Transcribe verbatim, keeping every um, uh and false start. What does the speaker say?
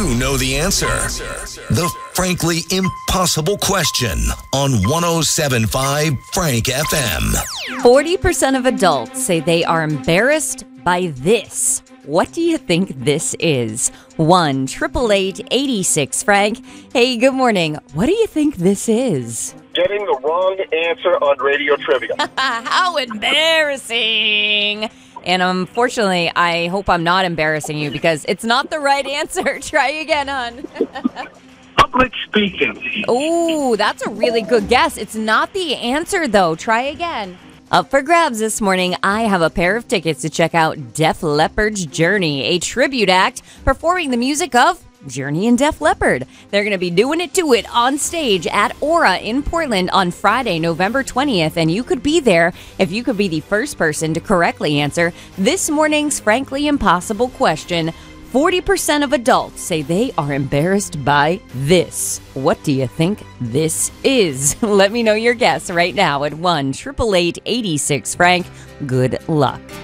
you know the answer? The frankly impossible question on one oh seven point five Frank F M. forty percent of adults say they are embarrassed by this. What do you think this is? one eight eight eight, eight six Frank. Hey, good morning. What do you think this is? Getting the wrong answer on radio trivia. How embarrassing. And unfortunately, I hope I'm not embarrassing you because it's not the right answer. Try again, hon. Public speaking. Ooh, that's a really good guess. It's not the answer, though. Try again. Up for grabs this morning, I have a pair of tickets to check out Def Leppard's Journey, a tribute act performing the music of Journey and Def Leppard. They're going to be doing it to it on stage at Aura in Portland on Friday, November twentieth, and you could be there if you could be the first person to correctly answer this morning's frankly impossible question. forty percent of adults say they are embarrassed by this. What do you think this is? Let me know your guess right now at one eight eight eight, eight six Frank. Good luck.